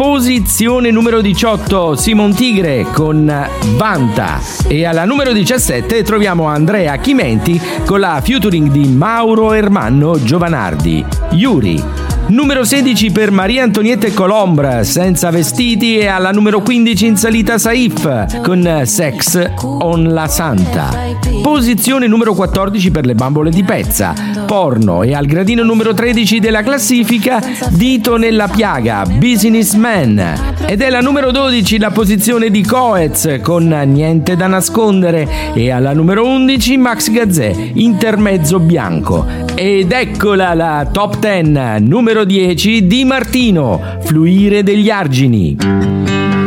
posizione numero 18 Simon Tigre con Vanta, e alla numero 17 troviamo Andrea Chimenti con la featuring di Mauro Ermanno Giovanardi, Yuri. Numero 16 per Maria Antonietta Colombra, Senza vestiti, e alla numero 15 in salita Saif con Sex on la Santa. Posizione numero 14 per le Bambole di Pezza, Porno, e al gradino numero 13 della classifica Dito nella piaga, Businessman. Ed è la numero 12 la posizione di Coez con Niente da nascondere, e alla numero 11 Max Gazzè, Intermezzo bianco. Ed eccola la top 10, numero 10 Di Martino, Fluire degli argini.